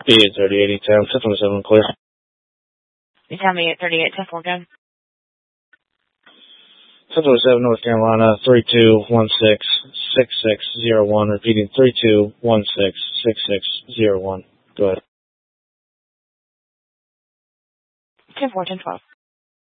B830-8010, 617 clear. You tell me at 3810 full again. 707 North Carolina, 3216-6601, repeating 3216-6601. Go ahead. 10-4, 10-12.